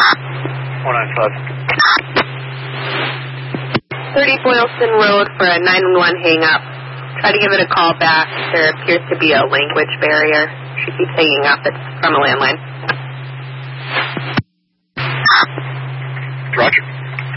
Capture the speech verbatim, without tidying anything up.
one nine five. thirty Boylston Road for a nine one one hang-up. Try to give it a call back. There appears to be a language barrier. She keeps hanging up. It's from a landline. Roger.